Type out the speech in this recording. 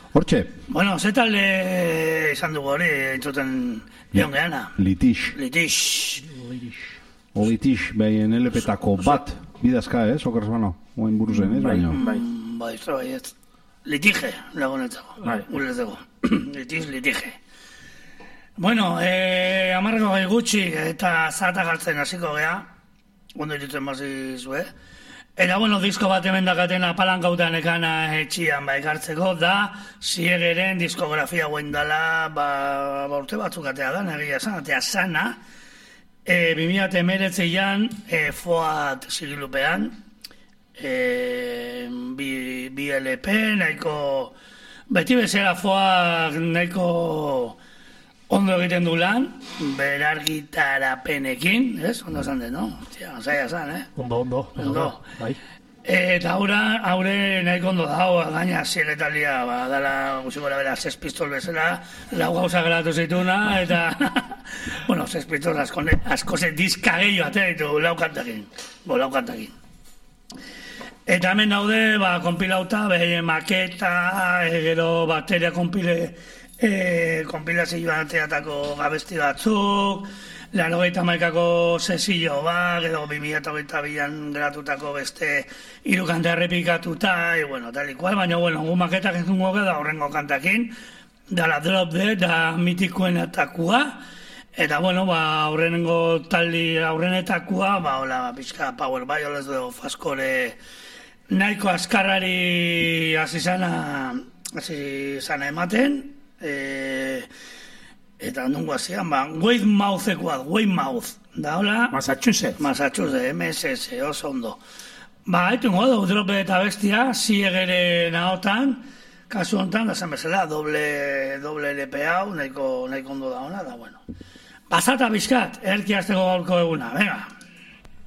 Hortxe? Bueno, ze talde izan dugu hori, entzuten egon geana. Litix. O Litix, behin LP-tako bat, bidazka, okerz bano, oain buruzen, baina. Bai, ez. Litige, lagunetzako. Gure ez dugu. Litige. Bueno, amarreko gai gutxi eta zata galtzen hasiko gea. Ondo iritzen bazizue. Eta, bueno, disko bat hemen dakatena palankautan ekana etxian ekartzeko da, Siegeren diskografia guen dala, urte batzuk atea da, negia esan, atea sana. 2019an, Foat sigilupean, bi LP, nahiko, beti bezala Foat nahiko ondo egiten du lan, berar gitarapenekin, ez? Ondo esan den, no? Ostia, zaila esan, Ondo. Bai. Eta haure nahiko ondo dago, gaina zieletalia, dala guziko bera 6 pistol bezala, 4 gauza geratu zituna, eta, bueno, 6 pistol asko ze diska gehiago atea ditu, 4 kantakin. Eta hemen daude, konpilauta, maketa, gero bateria konpilazioan ateatako gabesti batzuk, 80ko sesillo bat, edo 2022an geratutako beste 3 kanta errepikatuta, bueno, tal y cual, baina, bueno, gu maketak entzungo da horrengo kantakin, dala Drop Dead, da mitikoenetakua, eta, bueno, aurrenengo aurrenetakua, hola, pixka Power Violence edo Faskore nahiko askarrari hasi zana ematen, eta nungo hasian, Weymouth, da hola? Massachusetts, MSS, oso ondo. Etungo da, Drope eta bestia, Siegeren ahotan, kasu honetan, da zen bezala, doble LP hau, nahiko ondo da ona, da, bueno. Basata bizkat, erki azteko gaurko eguna, venga.